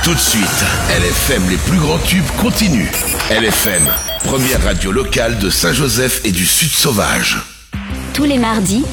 Tout de suite, LFM, les plus grands tubes continuent. LFM, première radio locale de Saint-Joseph et du Sud Sauvage. Tous les mardis,